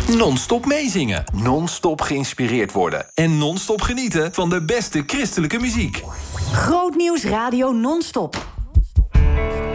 Non-stop meezingen. Non-stop geïnspireerd worden. En non-stop genieten van de beste christelijke muziek. Grootnieuws Radio Non-stop.